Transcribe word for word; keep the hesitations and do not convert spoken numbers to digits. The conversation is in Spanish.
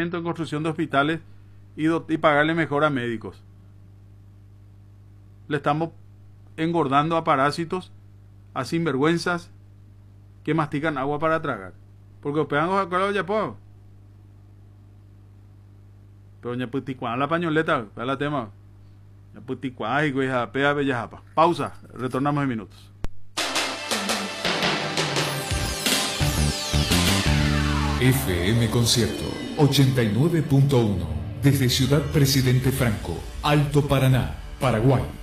cemento, en construcción de hospitales y, do, y pagarle mejor a médicos. Le estamos engordando a parásitos, a sinvergüenzas que mastican agua para tragar. Porque pegan los acuerdos ya puedo. Pero ya puticuan la pañoleta, vea la tema. Ya puticuan y güey, pega bella japa. Pausa, retornamos en minutos. F M Concierto ochenta y nueve punto uno desde Ciudad Presidente Franco, Alto Paraná, Paraguay.